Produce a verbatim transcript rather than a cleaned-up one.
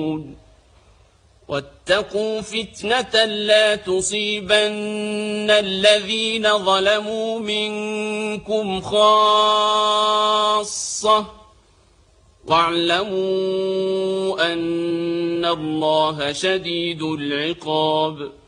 واتقوا فتنة لا تصيبن الذين ظلموا منكم خاصة واعلموا أن الله شديد العقاب.